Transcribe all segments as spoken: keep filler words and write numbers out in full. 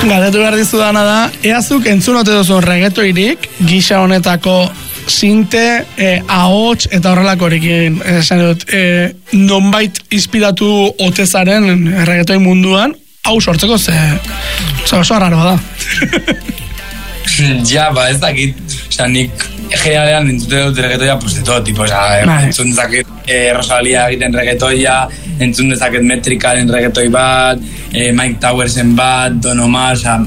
Galdetu behar dizudana da, eazuk entzunote duzu reggaetoirik, gisa honetako sinte, eh, ahots eta horrelakorekin, esan dut, eh, nonbait inspiratu otezaren reggaetoi munduan, hau sortzeko ze, ze oso arraroa da. Ja, ba, ez dakit, oza, nik generalean entzute dut reggaetoia, pues de todo tipo, oza, entzun dezaket eh, Rosalia egiten reggaetoia, entzun dezaket Metricalen reggaetoi bat, eh, Mike Towersen bat, Don Omar, oza,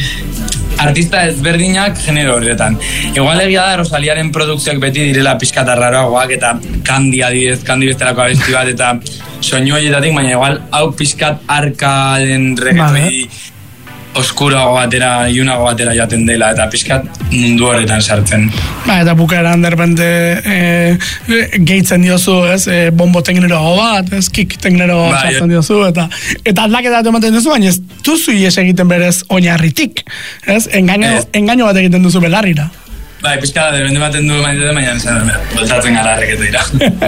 artista ezberdinak genero horretan. Igual egia da Rosaliaren produkzioak beti direla pixkat arraroagoak eta Kandi adibidez, Kandi bestelako abesti bat eta soinu horietatik, baina igual hau pixkat arkaden reggaetoi oskuroago batera, iunago batera jaten dela eta pixkat mundu horretan sartzen. Ba, eta bukaeran derbente e, gehitzen diozu, ez, e, bombo tekneroago bat, ez, kick tekneroago ba, sartzen diozu, eta eta aldaketa bat ematen duzu, baina ez duzu ies egiten berez oinarritik, ez, engaino, ez. engaino bat egiten duzu belarrira. Bai, pixka da, derbente baten du maite baina esan, boltatzen gara reggaetoira.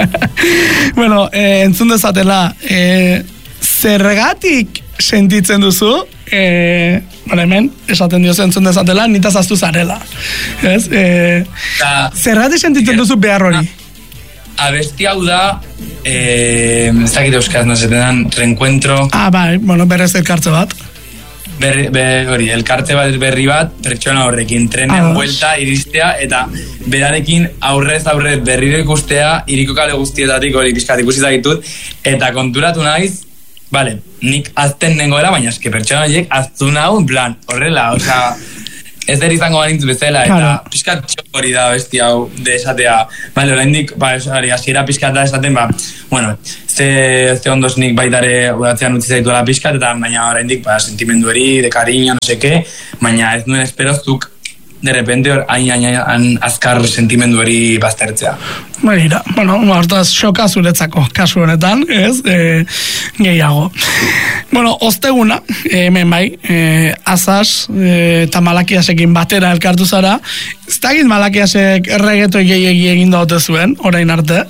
Bueno, e, entzun dezatela, e, zergatik sentitzen duzu, Eh, bueno, hemen, esaten dio entzun dezatela, nitaz aztu zarela. Ez? Eh, zerrati sentitzen duzu behar hori? Abesti hau da, eh, ez dakit euskaz nozetenan, reencuentro. Ah, bai, bueno, berrez elkartze bat. Berri, ber, hori, elkarte bat berri bat, pertsona horrekin, trenen buelta, iristea, eta berarekin aurrez aurrez berriro ikustea, iriko kale guztietatik hori pixkat ikusita ditut, eta konturatu naiz, vale, nik azten nengoela, baina eske pertsona horiek aztu nahu, en plan, horrela, osea, ez der izango banintz bezala, eta claro. Pixkat txori da besti hau de esatea, vale, oraindik, ba, hasiera pixkat da esaten, ba, bueno, ze, ze ondoz nik baitare udatzean utzi zaituela pixkat, eta baina oraindik, ba, sentimendu eri, de cariño, no seke, baina ez nuen esperoztuk, de repente hor, hain, hain, hain, azkar sentimendu eri baztertzea. Baina, bueno, hortaz xoka zuretzako, kasu honetan, ez, e, gehiago. Bueno, osteguna, hemen bai, e, Azaz eta e, Malakiasekin batera elkartu zara, ez da egin Malakiasek reggaetoi gehiagi egin daute zuen, orain arte?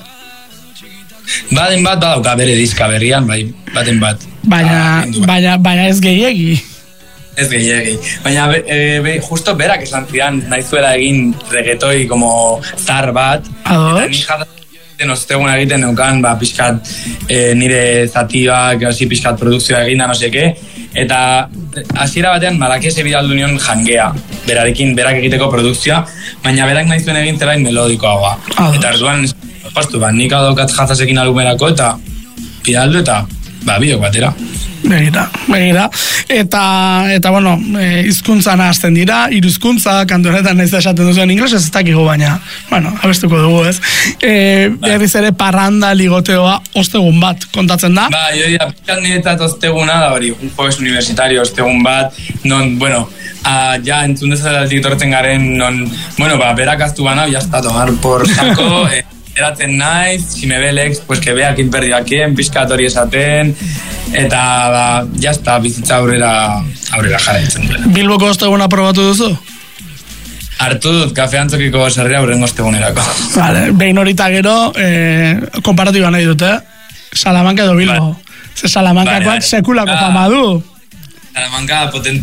Baden bat, badauka bere diska berrian, bai, baten bat. Baina, baina, baina ez gehiagi. Ez gehiagi. Baina, e, be, justo berak esan zidan, nahizuela egin reggaetoi como zar bat. Ados? Eta ni jaten osteguna egiten neukan, ba, pixkat e, nire zatibak, hasi pixkat produkzioa egin da, no seke. Eta hasiera batean Malakiase bidaldu nion jangea, berarekin, berak egiteko produkzioa, baina berak nahizuen egin zelain melodikoagoa. Eta arduan, postu, ba, nik adokat jazasekin alumerako, eta bidaldu eta, ba, bideok batera. Begira, begira. Eta, eta bueno, e, izkuntzan hasten dira, hiru hizkuntza, kantu honetan nahiz da esaten duzuen ingles, ez dakigu baina, bueno, abestuko dugu, ez? E, berriz ere parranda ligoteoa ostegun bat, kontatzen da? Ba, jo dira, pixkat niretzat osteguna da hori, un jueves universitario ostegun bat, non, bueno, a, ja entzun dezalatik tortzen garen, non, bueno, ba, berak aztu bana, ya está, tomar por saco, e, eratzen naiz, si me ve Lex, pues que vea kin perdi bakien, pixkat hori esaten, eta, ba, jazta, bizitza aurrera, aurrera jarraitzen duela. Bilboko osteguna probatu duzu? Hartu dut, kafeantzokiko sarria aurrengo ostegunerako. Vale, behin horita gero, eh, komparatiba nahi dute, Salamanca edo Bilbo. Vale. Ze Salamancakoak vale, sekulako ah, fama du. Salamanca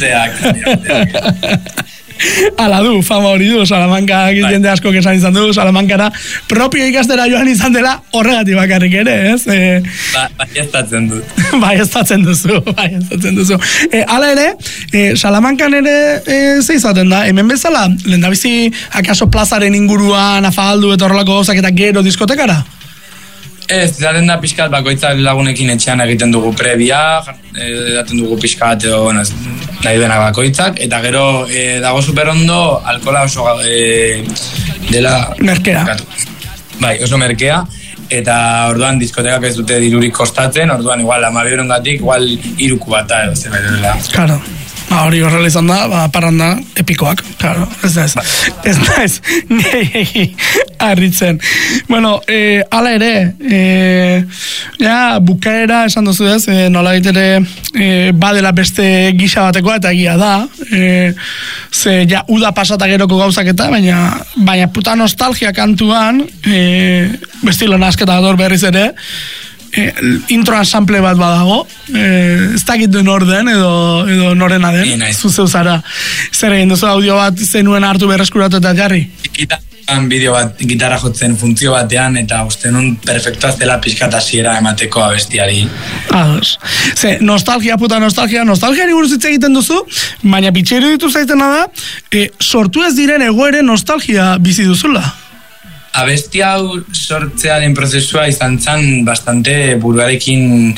potenteak. Ala du, fama hori du, Salamanca jende asko esan izan du, Salamancara propio ikastera joan izan dela horregatik bakarrik ere, ez? E, ba, baiestatzen dut. Baiestatzen duzu, baiestatzen duzu. E, ala ere, e, Salamancan ere e, ze izaten da, hemen bezala, lehendabizi akaso plazaren inguruan afaldu eta horrelako gauzak eta gero diskotekara? Ez, zaten da pixkat bakoitzak lagunekin etxean egiten dugu prebia, edaten dugu pixkat, bueno, nahi duena bakoitzak, eta gero e, dago super ondo, alkola oso e, dela... Merkea. Bai, oso merkea, eta orduan diskotekak ez dute dirurik kostatzen, orduan igual, amabi horongatik, igual iruku bat da, ez dela. Claro. Ba, hori horrela izan da, ba, parranda epikoak, claro, ez da ez, ez da ez, nahi harritzen. Bueno, e, ala ere, e, ja, bukaera esan duzu ez, e, nola ere e, badela beste gisa batekoa eta egia da, e, ze ja, uda pasata geroko gauzak eta, baina, baina puta nostalgia kantuan, e, bestilo nasketa ador berriz ere, e, introan sample bat badago, e, ez dakit den orden, edo, edo norena den, zuzeu zara. Zer egin duzu audio bat zenuen hartu berreskuratu eta jarri? Gitarran bideo bat, gitarra jotzen funtzio batean, eta uste nun perfektua zela pixkat hasiera emateko abestiari. Ados. Ze, nostalgia, puta nostalgia, nostalgiari buruz hitz egiten duzu, baina bitxeru ditu zaitena da, e, sortu ez diren egoere nostalgia bizi duzula. Abesti hau sortzearen prozesua izan zen bastante buruarekin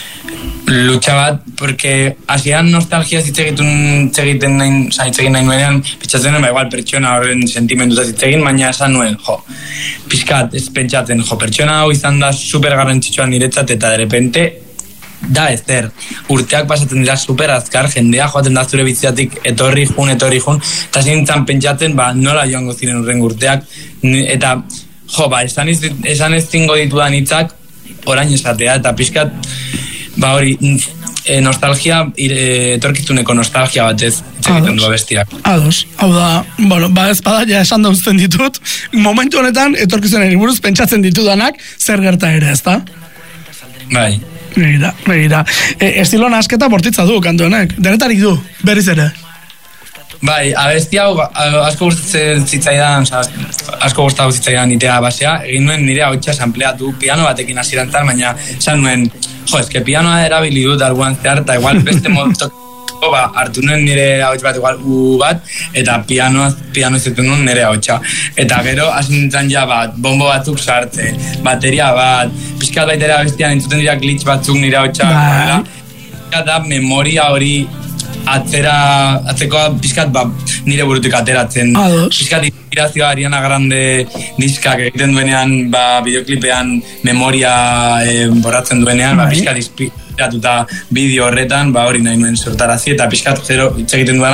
lucha bat, porque hasian nostalgia hitz egiten egiten nahi, hitz egin nahi nuenean, pentsatzen nuen, ba, igual pertsona horren sentimentutaz hitz egin, baina esan nuen, jo, pixkat, ez pentsatzen, jo, pertsona hau izan da super garrantzitsua niretzat, eta de repente, da ezer, urteak pasatzen dira super azkar, jendea joaten da zure bitziatik etorri jun, etorri jun, eta zintzen pentsatzen, ba, nola joango ziren urren urteak, eta, jo, ba, esan ez, esan ez zingo ditudan hitzak, orain esatea, eta pixkat, ba hori, e, nostalgia, e, etorkizuneko nostalgia batez egiten du abestiak. Ados, hau da, bueno, ba ez bada, ja esan dauzten ditut, momentu honetan, etorkizunari buruz pentsatzen ditudanak, zer gerta ere, ez da? Bai. Begira, begira. E, estilo nasketa bortitza du, kantu honek, denetarik du, berriz ere. Bai, abesti hau asko gustatzen zitzaidan, asko gustatu zitzaidan itea basea, egin nuen nire hautsa sampleatu piano batekin hasierantzan, baina esan nuen, jo, eske pianoa erabili dut arguan zehar, eta igual beste modu ba, hartu nuen nire hauts bat igual u bat, eta pianoa piano izetu nuen nire hautsa. Eta gero, hasi nintzen ja bat, bombo batzuk sartze, bateria bat, pixkat baitera abestian entzuten dira glitch batzuk nire hautsa, pixkat da memoria hori atzera, atzekoa pixkat ba, nire burutik ateratzen. Pixkat inspirazioa Ariana Grande diskak egiten duenean, ba, bideoklipean memoria e, borratzen duenean, ba, pixkat inspiratuta bideo horretan, ba, hori nahi nuen sortarazi, eta pixkat zero hitz egiten duena